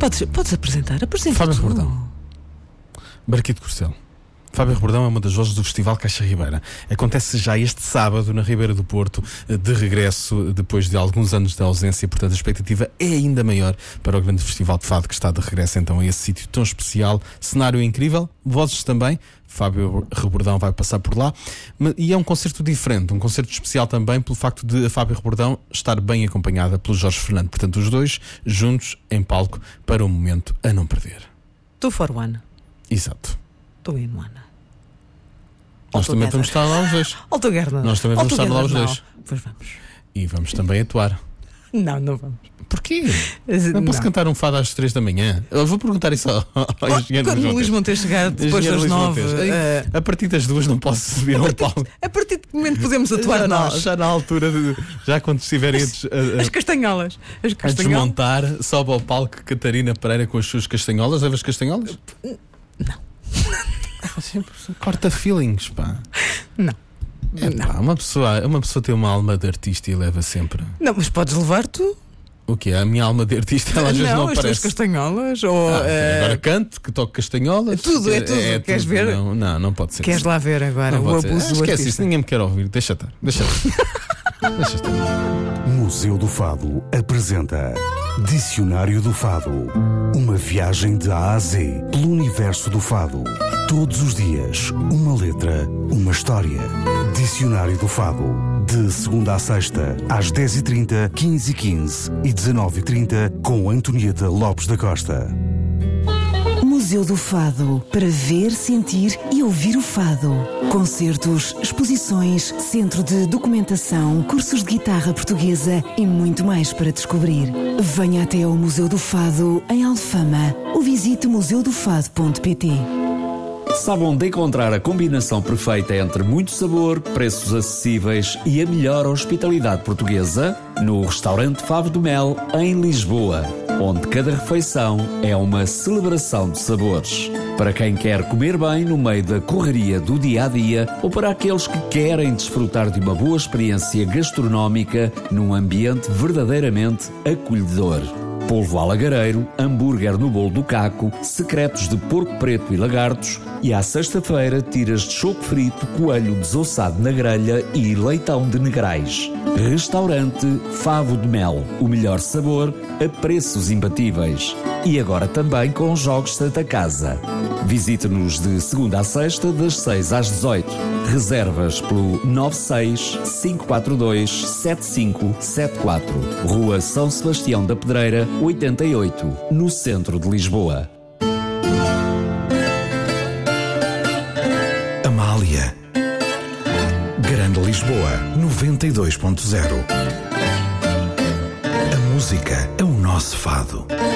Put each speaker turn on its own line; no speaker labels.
Podes apresentar. Apresenta
Fábio
tu.
Rebordão. Barquito de Corcel. Fábio Rebordão é uma das vozes do Festival Caixa Ribeira. Acontece já este sábado na Ribeira do Porto, de regresso depois de alguns anos de ausência. Portanto, a expectativa é ainda maior para o grande Festival de Fado que está de regresso então a esse sítio tão especial. Cenário incrível, vozes também. Fábio Rebordão vai passar por lá. E é um concerto diferente, um concerto especial também pelo facto de a Fábio Rebordão estar bem acompanhada pelo Jorge Fernando. Portanto, os dois juntos em palco para um momento a não perder.
2 for 1.
Exato.
2 in 1.
Nós também vamos estar lá os dois.
All together.
Nós também vamos estar lá os dois.
Pois vamos.
E vamos também atuar.
Não vamos.
Porquê? Não posso cantar um fado às 3 da manhã? Eu vou perguntar isso ao engenheiro
Quando o Luís Monteiro chegar depois das 9.
A partir das 2 não posso subir ao palco.
A partir de que momento podemos atuar nós?
Já na altura, já quando estiverem
As castanholas.
a desmontar, sobe ao palco Catarina Pereira com as suas castanholas. Levas castanholas?
Não.
Corta feelings, pá.
Não.
Pá, uma pessoa tem uma alma de artista e leva sempre.
Não, mas podes levar tu.
O quê? A minha alma de artista ela às vezes não
as
aparece.
tuas castanholas ou
agora canto, que toco castanholas.
Tudo. Queres
tudo.
ver?
Não pode ser.
Queres lá ver agora o abuso do
Esquece
artista?
isso, ninguém me quer ouvir. Deixa estar. Deixa estar.
Museu do Fado apresenta Dicionário do Fado. Uma viagem de A a Z pelo universo do fado. Todos os dias, uma letra, uma história. Dicionário do Fado. De segunda a sexta, às 10h30, 15h15 e 19h30, com Antonieta Lopes da Costa.
Museu do Fado, para ver, sentir e ouvir o fado. Concertos, exposições, centro de documentação, cursos de guitarra portuguesa e muito mais para descobrir. Venha até ao Museu do Fado, em Alfama, ou visite museudofado.pt.
Sabe onde encontrar a combinação perfeita entre muito sabor, preços acessíveis e a melhor hospitalidade portuguesa? No restaurante Favo do Mel, em Lisboa, onde cada refeição é uma celebração de sabores. Para quem quer comer bem no meio da correria do dia-a-dia ou para aqueles que querem desfrutar de uma boa experiência gastronómica num ambiente verdadeiramente acolhedor. Polvo alagareiro, hambúrguer no bolo do caco, secretos de porco preto e lagartos e à sexta-feira tiras de choco frito, coelho desossado na grelha e leitão de negrais. Restaurante Favo de Mel, o melhor sabor a preços imbatíveis. E agora também com jogos Santa Casa. Visite-nos de segunda a sexta, das 6 às 18. Reservas pelo 96 542 7574. Rua São Sebastião da Pedreira, 88, no centro de Lisboa.
Amália. Grande Lisboa, 92.0. A música é o nosso fado.